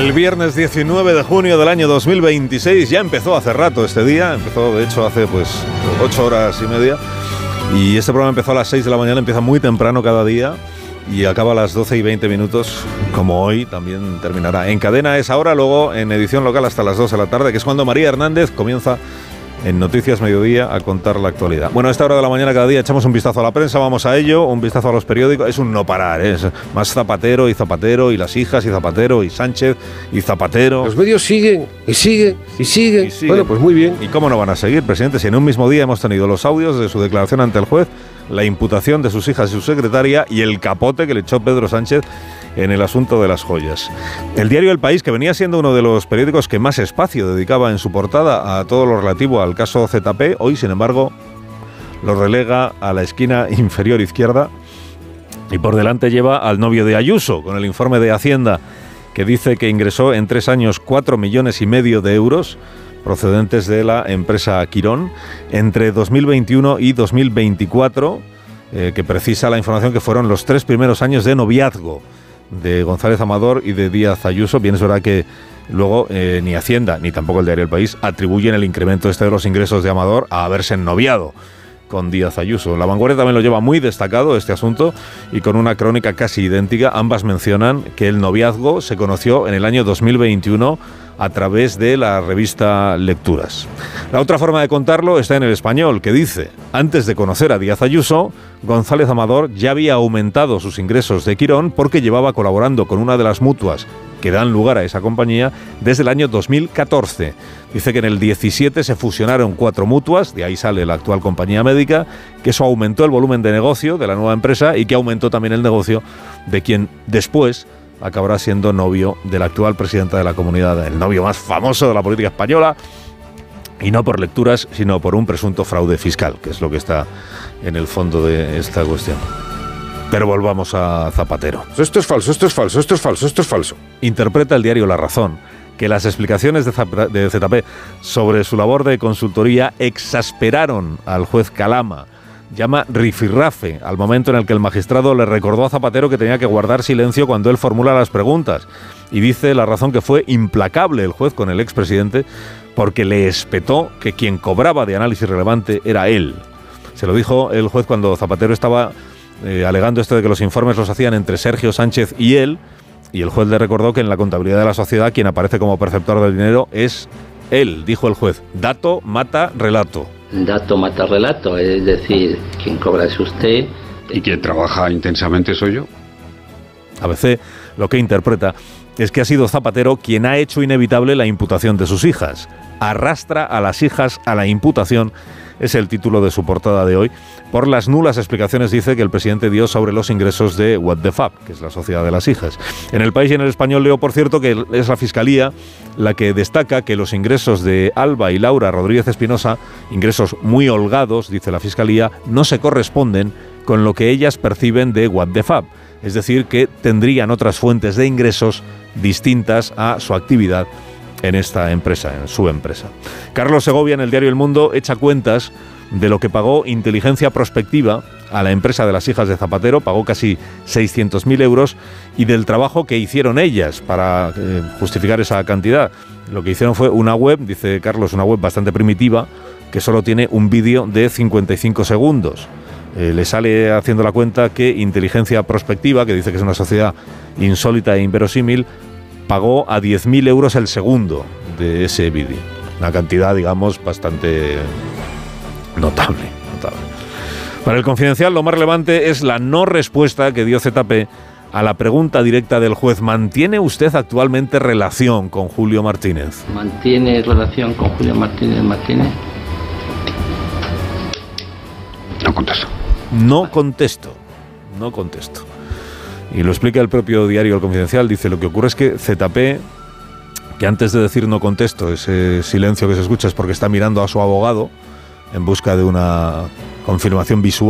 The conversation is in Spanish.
El viernes 19 de junio del año 2026, ya empezó hace rato este día, empezó de hecho hace 8 horas y media, y este programa empezó a las 6 de la mañana, empieza muy temprano cada día y acaba a las 12 y 20 minutos, como hoy también terminará. En cadena es ahora, luego en edición local hasta las 2 de la tarde, que es cuando María Hernández comienza en Noticias Mediodía a contar la actualidad. Bueno, a esta hora de la mañana cada día echamos un vistazo a la prensa, vamos a ello, un vistazo a los periódicos, es un no parar, es más Zapatero, y las hijas, y Zapatero, y Sánchez, y Zapatero. Los medios siguen, y siguen. Bueno, pues muy bien. ¿Y cómo no van a seguir, presidente? Si en un mismo día hemos tenido los audios de su declaración ante el juez, la imputación de sus hijas y su secretaria, y el capote que le echó Pedro Sánchez en el asunto de las joyas. El diario El País, que venía siendo uno de los periódicos que más espacio dedicaba en su portada a todo lo relativo al caso ZP, hoy, sin embargo, lo relega a la esquina inferior izquierda y por delante lleva al novio de Ayuso, con el informe de Hacienda que dice que ingresó en 3 años 4,5 millones de euros procedentes de la empresa Quirón entre 2021 y 2024, que precisa la información que fueron los 3 primeros años de noviazgo de González Amador y de Díaz Ayuso. Bien, es verdad que luego ni Hacienda ni tampoco el diario El País atribuyen el incremento de los ingresos de Amador a haberse ennoviado con Díaz Ayuso. La Vanguardia también lo lleva muy destacado este asunto y con una crónica casi idéntica. Ambas mencionan que el noviazgo se conoció en el año 2021 a través de la revista Lecturas. La otra forma de contarlo está en El Español, que dice: antes de conocer a Díaz Ayuso, González Amador ya había aumentado sus ingresos de Quirón porque llevaba colaborando con una de las mutuas que dan lugar a esa compañía desde el año 2014. Dice que en el 17 se fusionaron 4 mutuas, de ahí sale la actual compañía médica, que eso aumentó el volumen de negocio de la nueva empresa y que aumentó también el negocio de quien después acabará siendo novio de la actual presidenta de la comunidad, el novio más famoso de la política española, y no por Lecturas, sino por un presunto fraude fiscal, que es lo que está en el fondo de esta cuestión. Pero volvamos a Zapatero. Esto es falso. Interpreta el diario La Razón que las explicaciones de ZP sobre su labor de consultoría exasperaron al juez Calama. Llama rifirrafe al momento en el que el magistrado le recordó a Zapatero que tenía que guardar silencio cuando él formula las preguntas. Y dice La Razón que fue implacable el juez con el expresidente porque le espetó que quien cobraba de análisis relevante era él. Se lo dijo el juez cuando Zapatero estaba alegando esto de que los informes los hacían entre Sergio Sánchez y él, y el juez le recordó que en la contabilidad de la sociedad quien aparece como perceptor del dinero es él. Dijo el juez: dato mata relato. Dato mata relato, es decir, quien cobra es usted. ¿Y quien trabaja intensamente soy yo? ABC lo que interpreta es que ha sido Zapatero quien ha hecho inevitable la imputación de sus hijas. Arrastra a las hijas a la imputación, es el título de su portada de hoy, por las nulas explicaciones, dice, que el presidente dio sobre los ingresos de What the Fab, que es la sociedad de las hijas. En El País y en El Español leo, por cierto, que es la Fiscalía la que destaca que los ingresos de Alba y Laura Rodríguez Espinosa, ingresos muy holgados, dice la Fiscalía, no se corresponden con lo que ellas perciben de What the Fab. Es decir, que tendrían otras fuentes de ingresos distintas a su actividad en esta empresa, en su empresa. Carlos Segovia, en el diario El Mundo, echa cuentas de lo que pagó Inteligencia Prospectiva a la empresa de las hijas de Zapatero, pagó casi 600.000 euros, y del trabajo que hicieron ellas para justificar esa cantidad. Lo que hicieron fue una web, dice Carlos, una web bastante primitiva, que solo tiene un vídeo de 55 segundos. Le sale haciendo la cuenta que Inteligencia Prospectiva, que dice que es una sociedad insólita e inverosímil, pagó a 10.000 euros el segundo de ese vídeo. Una cantidad, digamos, bastante notable. Para El Confidencial, lo más relevante es la no respuesta que dio ZP a la pregunta directa del juez: ¿mantiene usted actualmente relación con Julio Martínez? ¿Mantiene relación con Julio Martínez Martínez? No contesto. Y lo explica el propio diario El Confidencial. Dice: lo que ocurre es que ZP, que antes de decir no contesto, ese silencio que se escucha es porque está mirando a su abogado en busca de una confirmación visual